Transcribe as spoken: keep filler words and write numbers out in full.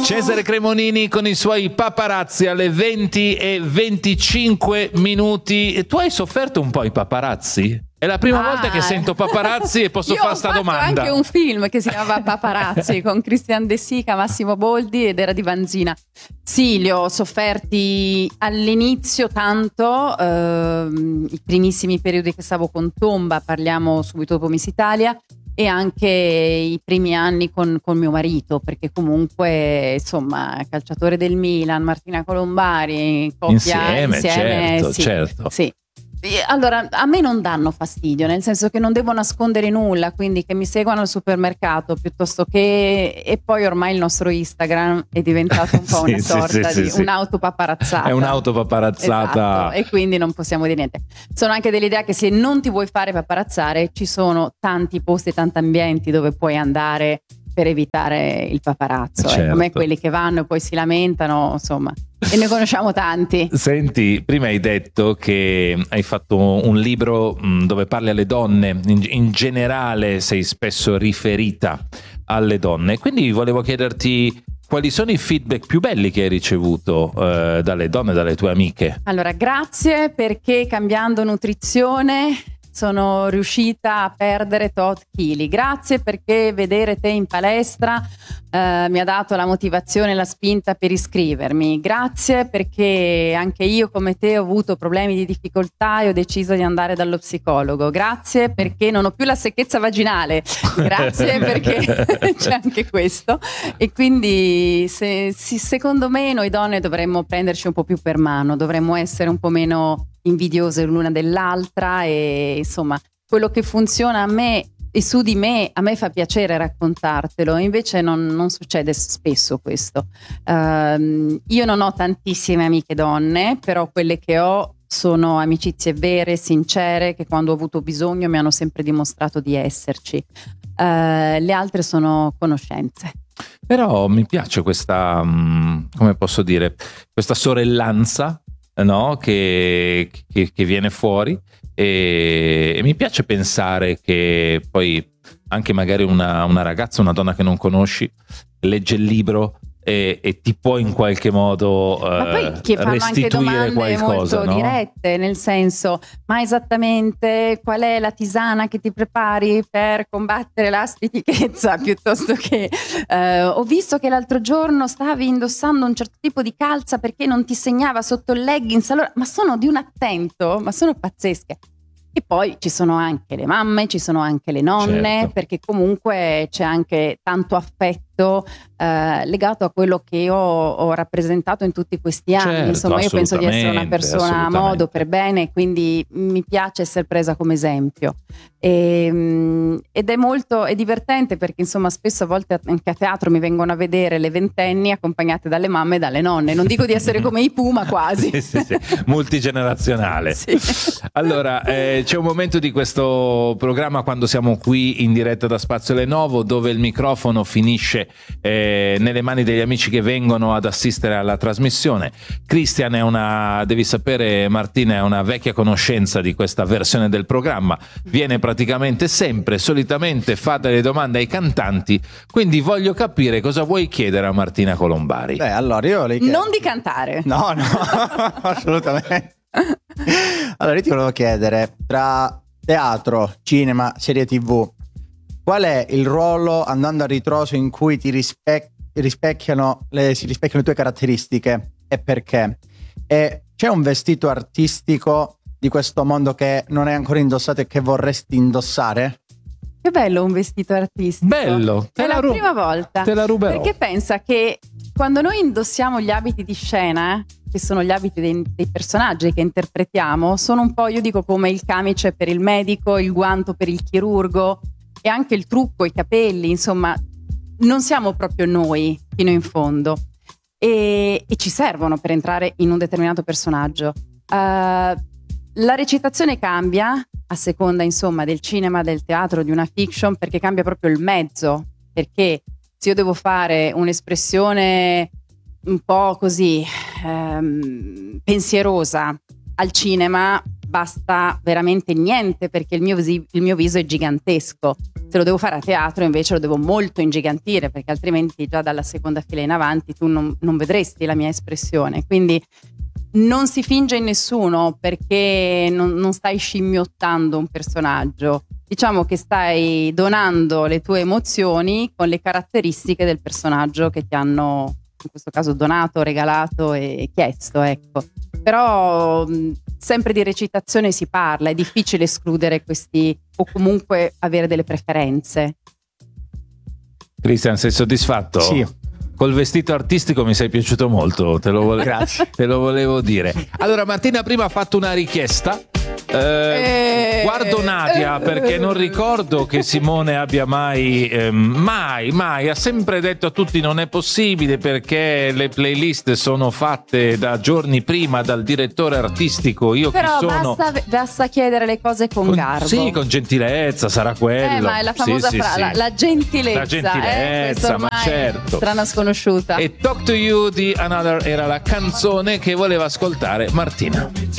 Cesare Cremonini con i suoi paparazzi alle venti e venticinque minuti. Tu hai sofferto un po' i paparazzi? È la prima ah, volta che sento paparazzi e posso fare sta domanda. Io ho fatto anche un film che si chiamava Paparazzi con Christian De Sica, Massimo Boldi ed era di Vanzina. Sì, li ho sofferti all'inizio tanto, ehm, i primissimi periodi che stavo con Tomba, parliamo subito dopo Miss Italia, e anche i primi anni con, con mio marito, perché comunque insomma calciatore del Milan, Martina Colombari, coppia insieme, insieme certo, sì, certo. Sì. Allora, a me non danno fastidio, nel senso che non devo nascondere nulla, quindi che mi seguano al supermercato piuttosto che... E poi ormai il nostro Instagram è diventato un po' sì, una sorta sì, di sì, un'autopaparazzata. È un'autopaparazzata. Esatto, e quindi non possiamo dire niente. Sono anche dell'idea che se non ti vuoi fare paparazzare, ci sono tanti posti, tanti ambienti dove puoi andare per evitare il paparazzo, certo. eh, come quelli che vanno e poi si lamentano, insomma, e ne conosciamo tanti. Senti, prima hai detto che hai fatto un libro dove parli alle donne, in, in generale sei spesso riferita alle donne, quindi volevo chiederti quali sono i feedback più belli che hai ricevuto eh, dalle donne, dalle tue amiche. Allora, grazie, perché cambiando nutrizione sono riuscita a perdere tot chili. Grazie perché vedere te in palestra eh, mi ha dato la motivazione e la spinta per iscrivermi. Grazie perché anche io come te ho avuto problemi di difficoltà e ho deciso di andare dallo psicologo. Grazie perché non ho più la secchezza vaginale. Grazie perché c'è anche questo. E quindi se, se, secondo me noi donne dovremmo prenderci un po' più per mano, dovremmo essere un po' meno invidiose l'una dell'altra, e insomma quello che funziona a me e su di me a me fa piacere raccontartelo, invece non, non succede spesso questo. Uh, io non ho tantissime amiche donne, però quelle che ho sono amicizie vere, sincere, che quando ho avuto bisogno mi hanno sempre dimostrato di esserci. Uh, le altre sono conoscenze. Però mi piace questa, come posso dire, questa sorellanza, no? che, che, che viene fuori, e, e mi piace pensare che poi anche magari una, una ragazza, una donna che non conosci, legge il libro e, e ti può in qualche modo ma poi eh, che fanno restituire anche domande qualcosa, molto no? dirette, nel senso, ma esattamente qual è la tisana che ti prepari per combattere la stitichezza, piuttosto che eh, ho visto che l'altro giorno stavi indossando un certo tipo di calza perché non ti segnava sotto il leggings, allora, ma sono di un attento, ma sono pazzesche. E poi ci sono anche le mamme, ci sono anche le nonne, certo. perché comunque c'è anche tanto affetto eh, legato a quello che io ho rappresentato in tutti questi anni. Certo, insomma, io penso di essere una persona a modo, per bene, quindi mi piace essere presa come esempio. E, ed è molto è divertente perché insomma spesso a volte anche a teatro mi vengono a vedere le ventenni accompagnate dalle mamme e dalle nonne. Non dico di essere come i Puma, quasi. sì, sì, sì. Multigenerazionale. Sì. Allora, eh, c'è un momento di questo programma quando siamo qui in diretta da Spazio Lenovo dove il microfono finisce eh, nelle mani degli amici che vengono ad assistere alla trasmissione. Christian è una, devi sapere Martina, è una vecchia conoscenza di questa versione del programma, viene praticamente sempre, solitamente fa delle domande ai cantanti, quindi voglio capire cosa vuoi chiedere a Martina Colombari. Beh, allora io le chiedo... Non di cantare. No, no, assolutamente. Allora io ti volevo chiedere, tra teatro, cinema, serie tv, qual è il ruolo, andando a ritroso, in cui ti rispe- rispecchiano le, si rispecchiano le tue caratteristiche e perché? E c'è un vestito artistico di questo mondo che non hai ancora indossato e che vorresti indossare? Che bello un vestito artistico. Bello. È la ru- prima volta. Te la ruberò. Perché pensa che quando noi indossiamo gli abiti di scena, che sono gli abiti dei, dei personaggi che interpretiamo, sono un po', io dico, come il camice per il medico, il guanto per il chirurgo e anche il trucco, i capelli, insomma, non siamo proprio noi fino in fondo e, e ci servono per entrare in un determinato personaggio. Uh, la recitazione cambia a seconda, insomma, del cinema, del teatro, di una fiction, perché cambia proprio il mezzo, perché se io devo fare un'espressione un po' così ehm, pensierosa al cinema, basta veramente niente perché il mio, visi- il mio viso è gigantesco. Se lo devo fare a teatro invece lo devo molto ingigantire, perché altrimenti già dalla seconda fila in avanti tu non, non vedresti la mia espressione. Quindi non si finge in nessuno, perché non, non stai scimmiottando un personaggio. Diciamo che stai donando le tue emozioni con le caratteristiche del personaggio che ti hanno, in questo caso, donato, regalato e chiesto, ecco. Però mh, sempre di recitazione si parla, è difficile escludere questi, o comunque avere delle preferenze. Cristian, sei soddisfatto? Sì. Col vestito artistico mi sei piaciuto molto, te lo, vole- Grazie. te lo volevo dire. Allora, Martina prima ha fatto una richiesta. Eh, Eh, guardo Nadia perché non ricordo che Simone abbia mai, ehm, mai, mai, ha sempre detto a tutti non è possibile perché le playlist sono fatte da giorni prima dal direttore artistico. Io Però chi sono? basta, basta chiedere le cose con, Con- garbo. sì, con gentilezza, sarà quello. Eh, ma è la famosa Sì, sì, fra- sì. La, la gentilezza, La gentilezza, eh? Questa ma ormai certo. strana sconosciuta. E Talk to You di Another era la canzone che voleva ascoltare Martina.